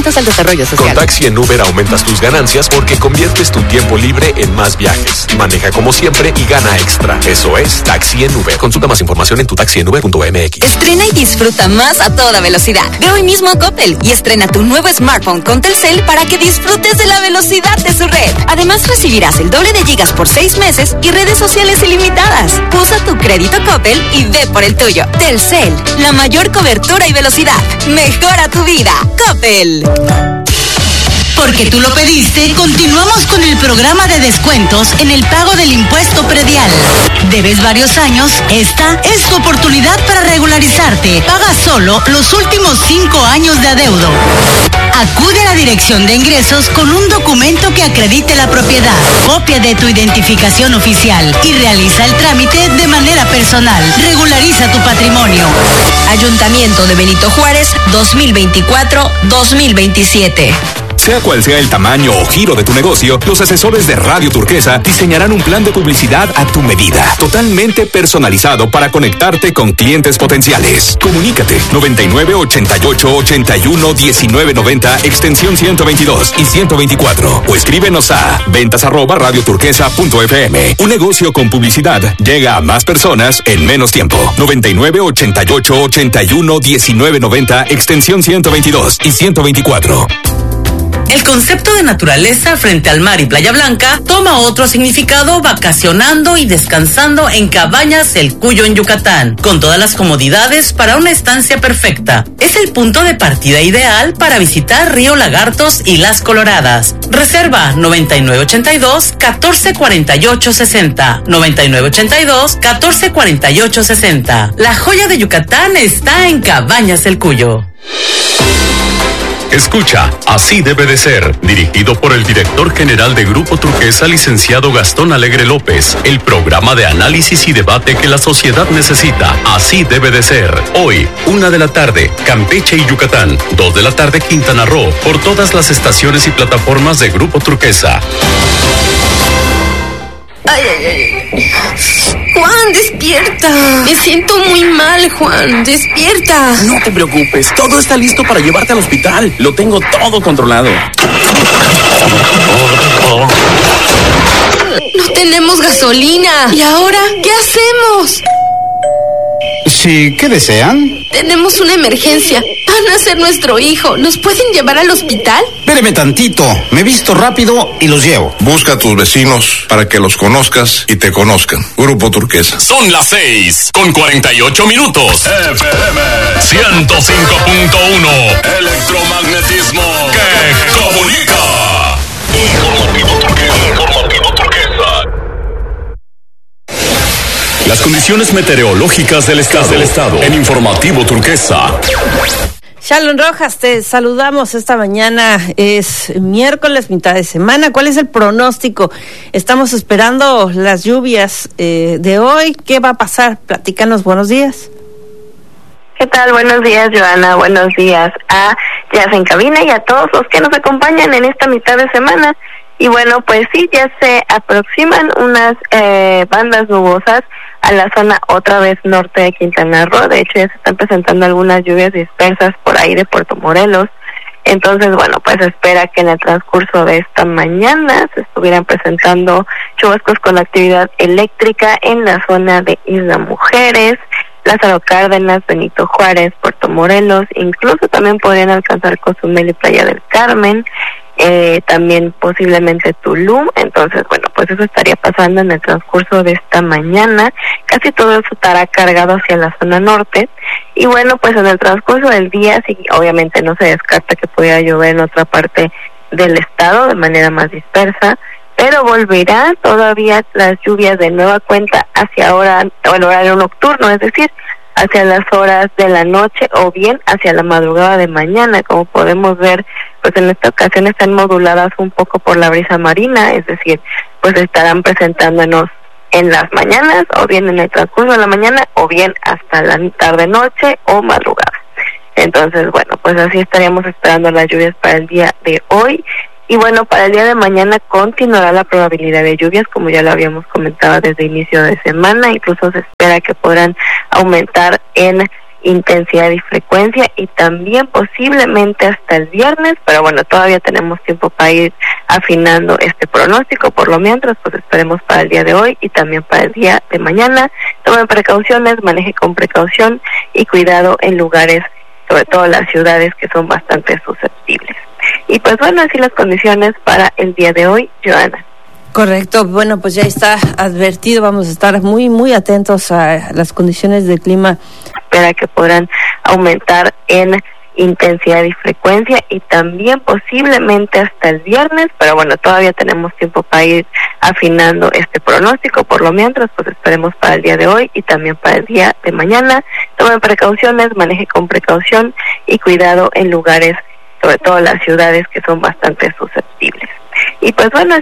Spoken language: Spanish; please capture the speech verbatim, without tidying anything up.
atentos al desarrollo social. Con Taxi en Uber aumentas tus ganancias porque conviertes tu tiempo libre en más viajes. Maneja como siempre y gana extra. Eso es Taxi en Uber. Consulta más información en tu taxi en uber punto m x. Estrena y disfruta más a toda velocidad. Ve hoy mismo a Coppel y estrena tu nuevo smartphone con Telcel para que disfrutes de la velocidad de su red. Además, recibirás el doble de gigas por seis meses y redes sociales ilimitadas. Usa tu crédito Coppel y ve por el tuyo. Telcel, la mayor cobertura y velocidad. Mejora tu vida. Coppel. Porque tú lo pediste, continuamos con el programa de descuentos en el pago del impuesto predial. ¿Debes varios años? Esta es tu oportunidad para regularizarte. Paga solo los últimos cinco años de adeudo. Acude a la Dirección de Ingresos con un documento que acredite la propiedad, copia de tu identificación oficial y realiza el trámite de manera personal. Regulariza tu patrimonio. Ayuntamiento de Benito Juárez, dos mil veinticuatro a dos mil veintisiete. Sea cual sea el tamaño o giro de tu negocio, los asesores de Radio Turquesa diseñarán un plan de publicidad a tu medida, totalmente personalizado para conectarte con clientes potenciales. Comunícate noventa y nueve, ochenta y ocho, ochenta y uno, diecinueve noventa, extensión ciento veintidós y ciento veinticuatro, o escríbenos a ventas arroba radioturquesa punto f m. Un negocio con publicidad llega a más personas en menos tiempo. noventa y nueve, ochenta y ocho, ochenta y uno, diecinueve noventa, extensión ciento veintidós y ciento veinticuatro. El concepto de naturaleza frente al mar y Playa Blanca toma otro significado vacacionando y descansando en Cabañas El Cuyo en Yucatán, con todas las comodidades para una estancia perfecta. Es el punto de partida ideal para visitar Río Lagartos y Las Coloradas. Reserva noventa y nueve ochenta y dos, catorce cuarenta y ocho sesenta, noventa y nueve ochenta y dos, catorce cuarenta y ocho sesenta. La joya de Yucatán está en Cabañas El Cuyo. Escucha, Así debe de ser, dirigido por el director general de Grupo Turquesa, licenciado Gastón Alegre López, el programa de análisis y debate que la sociedad necesita. Así debe de ser. Hoy, una de la tarde, Campeche y Yucatán, dos de la tarde, Quintana Roo, por todas las estaciones y plataformas de Grupo Turquesa. Ay, ay, ay. Juan, despierta. Me siento muy mal, Juan. Despierta. No te preocupes. Todo está listo para llevarte al hospital. Lo tengo todo controlado. No tenemos gasolina. ¿Y ahora qué hacemos? Sí, ¿qué desean? Tenemos una emergencia. Van a ser nuestro hijo. ¿Nos pueden llevar al hospital? Espéreme tantito. Me visto rápido y los llevo. Busca a tus vecinos para que los conozcas y te conozcan. Grupo Turquesa. Son las seis con cuarenta y ocho minutos. F M ciento cinco punto uno. Electromagnetismo que comunica. Informativo Turquesa. Informativo Turquesa. Las condiciones meteorológicas del estado, del estado en Informativo Turquesa. Shalom Rojas, te saludamos esta mañana. Es miércoles, mitad de semana. ¿Cuál es el pronóstico? Estamos esperando las lluvias eh, de hoy. ¿Qué va a pasar? Platícanos, buenos días. ¿Qué tal? Buenos días, Joana. Buenos días a Jazz en Cabina y a todos los que nos acompañan en esta mitad de semana. Y bueno, pues sí, ya se aproximan unas eh, bandas nubosas a la zona otra vez norte de Quintana Roo. De hecho, ya se están presentando algunas lluvias dispersas por ahí de Puerto Morelos. Entonces, bueno, pues se espera que en el transcurso de esta mañana se estuvieran presentando chubascos con actividad eléctrica en la zona de Isla Mujeres, Lázaro Cárdenas, Benito Juárez, Puerto Morelos, incluso también podrían alcanzar Cozumel y Playa del Carmen. Eh, también posiblemente Tulum. Entonces, bueno, pues eso estaría pasando en el transcurso de esta mañana. Casi todo eso estará cargado hacia la zona norte. Y bueno, pues en el transcurso del día, sí, obviamente no se descarta que pudiera llover en otra parte del estado de manera más dispersa, pero volverá todavía las lluvias de nueva cuenta hacia ahora, o el horario nocturno, es decir, hacia las horas de la noche o bien hacia la madrugada de mañana. Como podemos ver, pues en esta ocasión están moduladas un poco por la brisa marina, es decir, pues estarán presentándonos en las mañanas o bien en el transcurso de la mañana o bien hasta la tarde noche o madrugada. Entonces, bueno, pues así estaríamos esperando las lluvias para el día de hoy. Y bueno, para el día de mañana continuará la probabilidad de lluvias, como ya lo habíamos comentado desde inicio de semana. Incluso se espera que podrán aumentar en intensidad y frecuencia, y también posiblemente hasta el viernes, pero bueno, todavía tenemos tiempo para ir afinando este pronóstico. Por lo mientras, pues esperemos para el día de hoy y también para el día de mañana. Tomen precauciones, maneje con precaución y cuidado en lugares, sobre todo las ciudades, que son bastante susceptibles. Y pues bueno, así las condiciones para el día de hoy, Joana. Correcto, bueno, pues ya está advertido, vamos a estar muy, muy atentos a las condiciones del clima. Espera que podrán aumentar en intensidad y frecuencia, y también posiblemente hasta el viernes, pero bueno, todavía tenemos tiempo para ir afinando este pronóstico. Por lo mientras, pues esperemos para el día de hoy y también para el día de mañana. Tomen precauciones, maneje con precaución y cuidado en lugares, sobre todo las ciudades, que son bastante susceptibles. Y pues bueno, así